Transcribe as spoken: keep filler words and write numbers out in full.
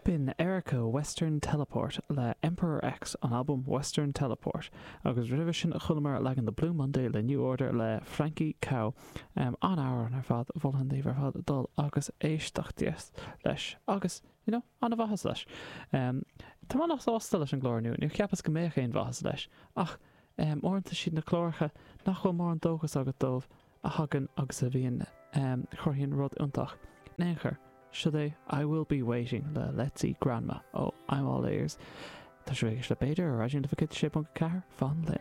Bin Erica Western Teleport le Emperor X an album Western Teleport agus rih sin a chulmar le an the Blue Monday le New Order le Frankie Cow um, an áhar an ar fad bhilhandí ar fad dul agus éisteachtíos leis agus you know, an a bhahas leis. Um, tá man nach ástal leis an glóirniu, nu ceapas go méich éon bhahas leis ach um, orintanta siad na chlóircha nach go mór an dógus agat dómh a hagan agus a bhíon um, chorthíonn rud iontach. Néanchar should I? I will be waiting le Let's See Grandma. Oh, I'm all ears. Tá sé le beidir ar agin le fa ship on car fan le.